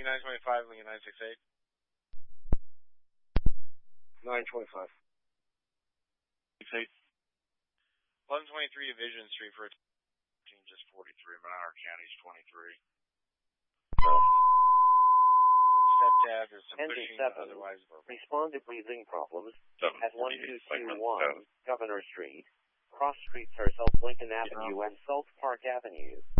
925, Lincoln 968. 925. 68. 1123 Division Street for a just 43. Monarch County's 23. Step tab, there's some pushing, otherwise respond to breathing problems at 1221 Governor Street. Cross streets are South Lincoln Avenue and South Park Avenue.